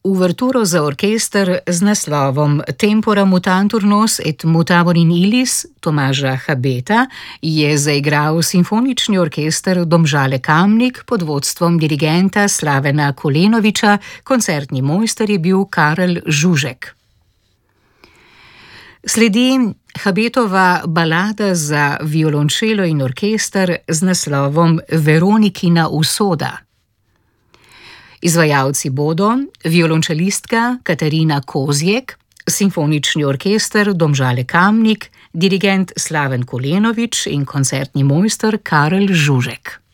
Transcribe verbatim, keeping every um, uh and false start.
Uverturo za orkester z naslovom Tempora mutantur nos et mutavor in illis Tomaža Habeta je zaigral Simfonični orkester Domžale Kamnik pod vodstvom dirigenta Slavena Kolenoviča, koncertni mojster je bil Karel Žužek. Sledi Habetova balada za violončelo in orkester z naslovom Veronikina usoda. Izvajalci bodo violončelistka Katarina Kozjek, Simfonični orkester Domžale Kamnik, dirigent Slaven Kolenovič in koncertni mojster Karel Žužek.